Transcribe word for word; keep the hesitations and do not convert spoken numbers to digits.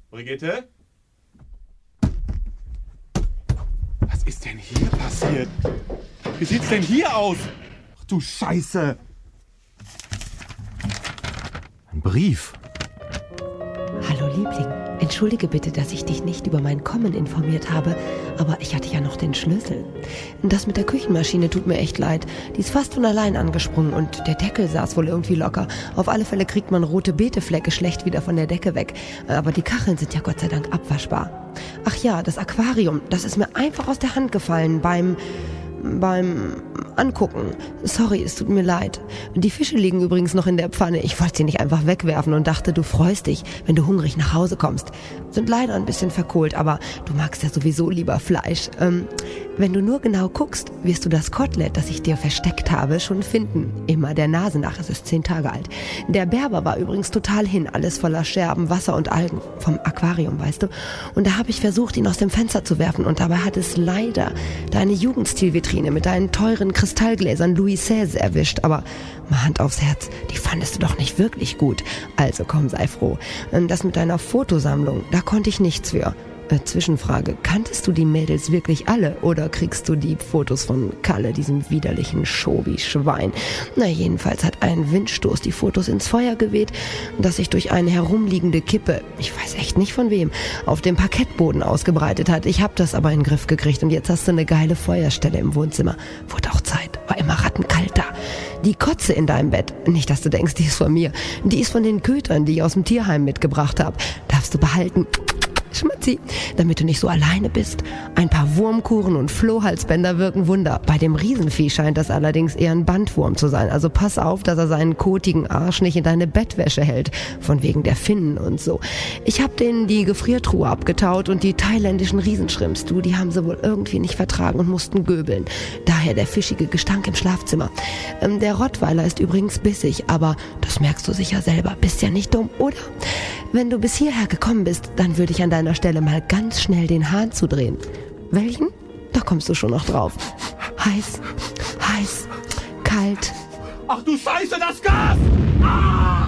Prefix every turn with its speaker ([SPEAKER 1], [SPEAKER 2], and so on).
[SPEAKER 1] Brigitte? Was ist denn hier passiert? Wie sieht's denn hier aus? Ach du Scheiße! Ein Brief.
[SPEAKER 2] Hallo Liebling, entschuldige bitte, dass ich dich nicht über mein Kommen informiert habe, aber ich hatte ja noch den Schlüssel. Das mit der Küchenmaschine tut mir echt leid. Die ist fast von allein angesprungen und der Deckel saß wohl irgendwie locker. Auf alle Fälle kriegt man rote Beeteflecke schlecht wieder von der Decke weg. Aber die Kacheln sind ja Gott sei Dank abwaschbar. Ach ja, das Aquarium, das ist mir einfach aus der Hand gefallen beim... beim Angucken. Sorry, es tut mir leid. Die Fische liegen übrigens noch in der Pfanne. Ich wollte sie nicht einfach wegwerfen und dachte, du freust dich, wenn du hungrig nach Hause kommst. Sind leider ein bisschen verkohlt, aber du magst ja sowieso lieber Fleisch. Ähm, wenn du nur genau guckst, wirst du das Kotelett, das ich dir versteckt habe, schon finden. Immer der Nase nach, es ist zehn Tage alt. Der Berber war übrigens total hin, alles voller Scherben, Wasser und Algen. Vom Aquarium, weißt du. Und da habe ich versucht, ihn aus dem Fenster zu werfen und dabei hat es leider deine Jugendstilvitrine mit deinen teuren Kristallgläsern Louis seize erwischt, aber mal Hand aufs Herz, die fandest du doch nicht wirklich gut. Also komm, sei froh. Das mit deiner Fotosammlung, da konnte ich nichts für. Äh, Zwischenfrage, kanntest du die Mädels wirklich alle oder kriegst du die Fotos von Kalle, diesem widerlichen Schobi-Schwein? Na, jedenfalls hat ein Windstoß die Fotos ins Feuer geweht, das sich durch eine herumliegende Kippe, ich weiß echt nicht von wem, auf dem Parkettboden ausgebreitet hat. Ich hab das aber in den Griff gekriegt und jetzt hast du eine geile Feuerstelle im Wohnzimmer. Wurde auch Zeit, war immer rattenkalt da. Die Kotze in deinem Bett, nicht, dass du denkst, die ist von mir, die ist von den Kötern, die ich aus dem Tierheim mitgebracht habe. Darfst du behalten. Schmatzi, damit du nicht so alleine bist. Ein paar Wurmkuren und Flohhalsbänder wirken Wunder. Bei dem Riesenvieh scheint das allerdings eher ein Bandwurm zu sein. Also pass auf, dass er seinen kotigen Arsch nicht in deine Bettwäsche hält. Von wegen der Finnen und so. Ich hab denen die Gefriertruhe abgetaut und die thailändischen Riesenschrimps, du, die haben sie wohl irgendwie nicht vertragen und mussten göbeln. Daher der fischige Gestank im Schlafzimmer. Ähm, der Rottweiler ist übrigens bissig, aber das merkst du sicher selber. Bist ja nicht dumm, oder? Wenn du bis hierher gekommen bist, dann würde ich an deiner Stelle mal ganz schnell den Hahn zudrehen. Welchen? Da kommst du schon noch drauf. Heiß, heiß, kalt.
[SPEAKER 1] Ach du Scheiße, das Gas! Ah!